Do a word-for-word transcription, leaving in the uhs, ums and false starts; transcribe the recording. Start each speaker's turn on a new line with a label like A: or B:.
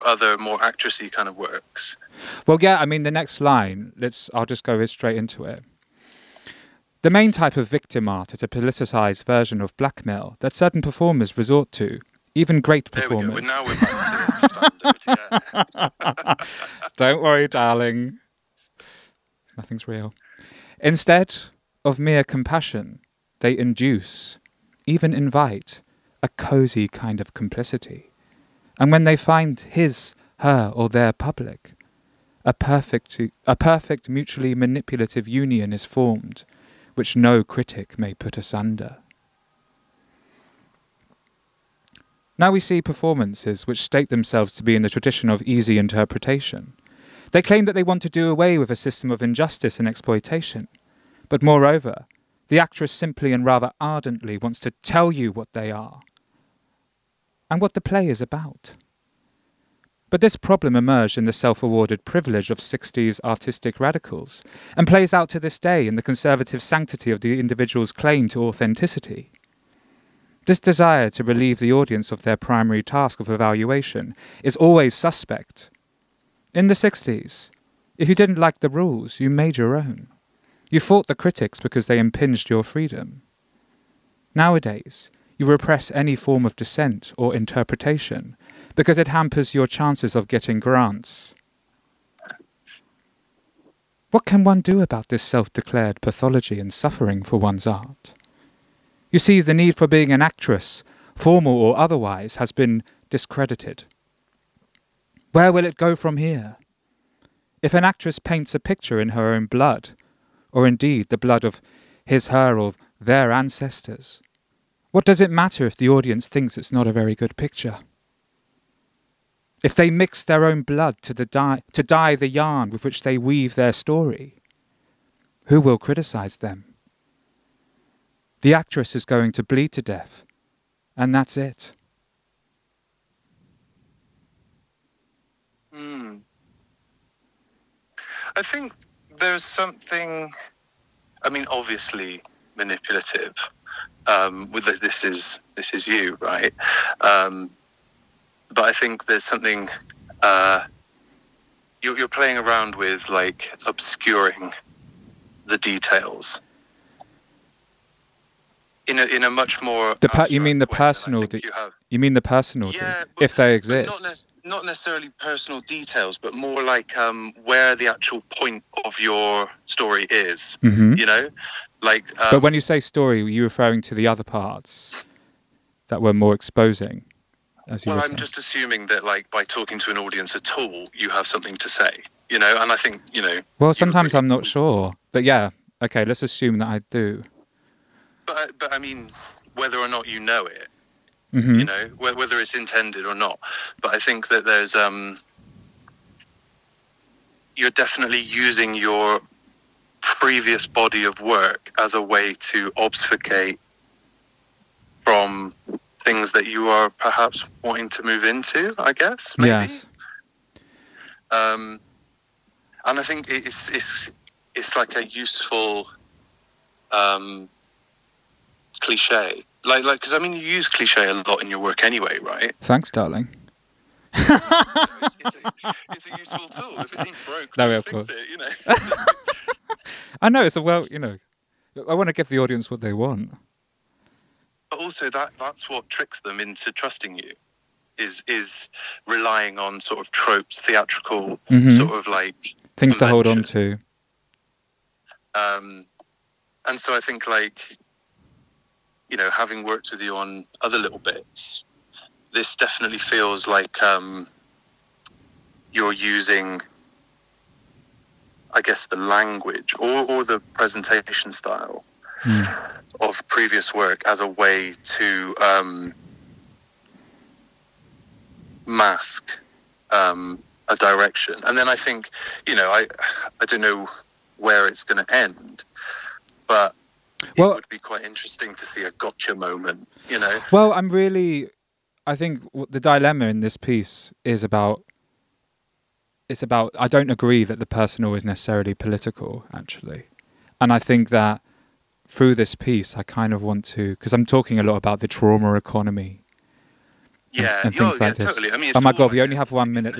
A: other more actressy kind of works.
B: Well, yeah, I mean, the next line, let's. I'll just go straight into it. The main type of victim art is a politicised version of blackmail that certain performers resort to, even great performers.
A: There we go. Now we're back to standard, yeah.
B: Don't worry, darling. Nothing's real. Instead of mere compassion, they induce, even invite, a cosy kind of complicity. And when they find his, her, or their public, a perfect, a perfect mutually manipulative union is formed, which no critic may put asunder. Now we see performances which state themselves to be in the tradition of easy interpretation. They claim that they want to do away with a system of injustice and exploitation. But moreover, the actress simply and rather ardently wants to tell you what they are and what the play is about. But this problem emerged in the self-awarded privilege of sixties artistic radicals and plays out to this day in the conservative sanctity of the individual's claim to authenticity. This desire to relieve the audience of their primary task of evaluation is always suspect. In the sixties, if you didn't like the rules, you made your own. You fought the critics because they impinged your freedom. Nowadays, you repress any form of dissent or interpretation because it hampers your chances of getting grants. What can one do about this self-declared pathology and suffering for one's art? You see, the need for being an actress, formal or otherwise, has been discredited. Where will it go from here? If an actress paints a picture in her own blood, or indeed the blood of his, her, or their ancestors, what does it matter if the audience thinks it's not a very good picture? If they mix their own blood to, the dye, to dye the yarn with which they weave their story, who will criticize them? The actress is going to bleed to death, and that's it.
A: Hmm. I think there's something, I mean, obviously manipulative. Um, with the, this is this is you, right? Um, but I think there's something uh, you're, you're playing around with, like obscuring the details in a in a much more.
B: The per, you mean the personal? De- you, you mean the personal?
A: Yeah,
B: de- if they exist.
A: Not, ne- not necessarily personal details, but more like um, where the actual point of your story is.
B: Mm-hmm.
A: You know, like. Um,
B: but when you say story, were you referring to the other parts that were more exposing? As you
A: well,
B: were
A: I'm
B: saying?
A: just assuming that, like, by talking to an audience at all, you have something to say. You know, and I think you know.
B: Well, sometimes I'm not sure, but yeah, okay, let's assume that I do.
A: But but I mean, whether or not you know it.
B: Mm-hmm.
A: You know, whether it's intended or not. But I think that there's, um, you're definitely using your previous body of work as a way to obfuscate from things that you are perhaps wanting to move into, I guess, maybe.
B: Yes.
A: Um, and I think it's, it's, it's like a useful um, cliche. Like, like, because I mean, you use cliche a lot in your work anyway, right?
B: Thanks, darling.
A: it's, it's, a, it's a useful tool. If it ain't broke,
B: no,
A: don't
B: of
A: fix
B: course.
A: it, you know.
B: I know it's a well, you know. I want to give the audience what they want.
A: But also, that that's what tricks them into trusting you. Is is relying on sort of tropes, theatrical,
B: mm-hmm.
A: sort of like
B: things to hold on to.
A: Um, and so I think like. You know, having worked with you on other little bits, this definitely feels like um, you're using, I guess, the language or, or the presentation style mm. of previous work as a way to um, mask um, a direction. And then I think, you know, I I don't know where it's going to end, but
B: well,
A: it would be quite interesting to see a gotcha moment, you know?
B: Well, I'm really... I think the dilemma in this piece is about... It's about... I don't agree that the personal is necessarily political, actually. And I think that through this piece, I kind of want to... Because I'm talking a lot about the trauma economy.
A: Yeah,
B: and
A: yeah,
B: things
A: yeah,
B: like this.
A: totally. I mean, it's
B: Oh my
A: all
B: God,
A: like
B: we only
A: a-
B: have one minute